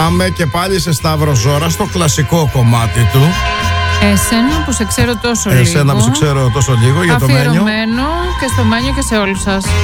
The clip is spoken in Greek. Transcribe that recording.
Πάμε και πάλι σε Σταύρο Ζώρα, στο κλασικό κομμάτι του. Εσένα που σε ξέρω τόσο λίγο. Εσένα που σε ξέρω τόσο λίγο, για το Μένιο. Αφιερωμένο και στο Μένιο και σε όλους σας.